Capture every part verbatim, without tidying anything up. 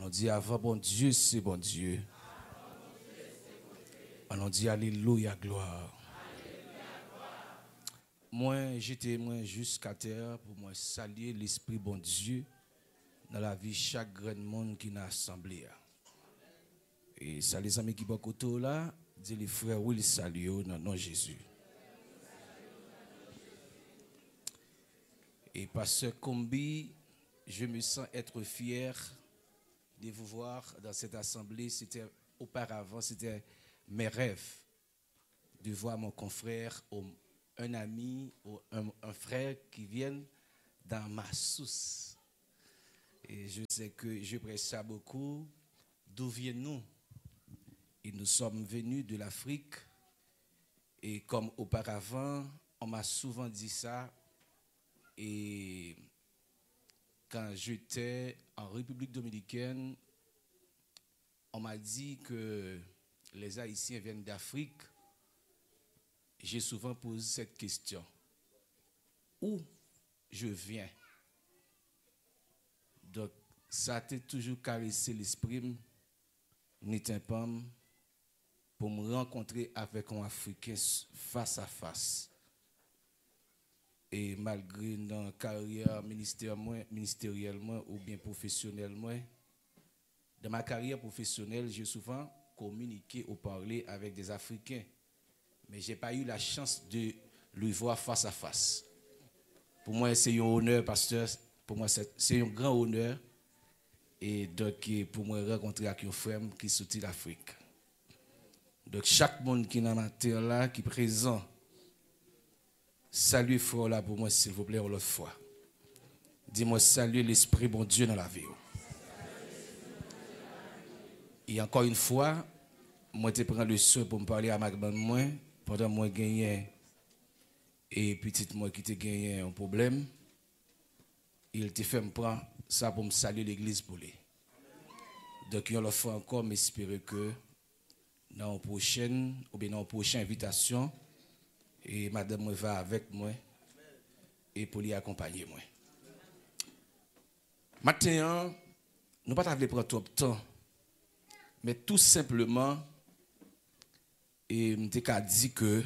On dit avant bon Dieu, c'est bon Dieu. On dit Alléluia, gloire. Moi, j'étais moi jusqu'à terre pour moi saluer l'Esprit bon Dieu dans la vie chaque grand monde qui n'a assemblé. Et ça les amis qui sont côté là, dit les frères oui, ils saluent dans le nom de Jésus. Et pasteur Kombi, je me sens être fier de vous voir dans cette assemblée. C'était auparavant, c'était mes rêves de voir mon confrère, un ami, un, un frère qui vienne dans ma source. Et je sais que je presse ça beaucoup. D'où viennent-nous? Et nous sommes venus de l'Afrique. Et comme auparavant, on m'a souvent dit ça. Et quand j'étais en République dominicaine, on m'a dit que les Haïtiens viennent d'Afrique. J'ai souvent posé cette question. Où je viens? Donc, ça a toujours caressé l'esprit, n'était pas pour me rencontrer avec un Africain face à face. Et malgré dans la carrière ministériellement ou bien professionnellement, dans ma carrière professionnelle, j'ai souvent communiqué ou parlé avec des Africains. Mais je n'ai pas eu la chance de lui voir face à face. Pour moi, c'est un honneur, pasteur. Pour moi, c'est un grand honneur. Et donc, pour moi, rencontrer avec un frère qui est sorti d'Afrique. Donc, chaque monde qui est dans la terre là, qui est présent, salut frère là pour moi, s'il vous plaît, l'autre fois. Dis-moi, salut l'Esprit bon Dieu dans la vie. Et encore une fois, moi, je prends le soin pour me parler à ma grande moi. Pendant que moi gagné et petite moi qui te gagné un problème, il te fait me prendre ça pour me saluer l'église pour lui. Donc il le fait encore, mais j'espère que dans la prochaine ou bien dans la prochaine invitation, et madame moi va avec moi et pour lui accompagner moi. Maintenant, nous ne pas prendre trop de temps, mais tout simplement et je t'ai dit que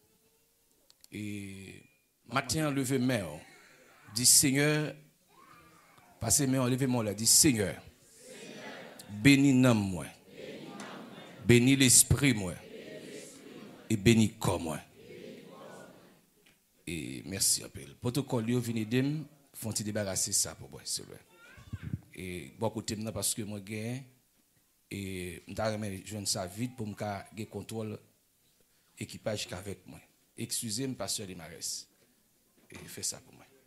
et matin levé main dit Seigneur passez main levé moi là dit Seigneur bénis nom moi bénis l'esprit moi et bénis corps moi et merci un peu protocole yo vini dem font ti débarrasser ça pour moi c'est vrai et bon côté maintenant parce que moi gain et m'ta remet joindre ça vite pour me gagner contrôle équipage qu'avec moi. Excusez-moi, pasteur Limares. Et fais ça pour moi.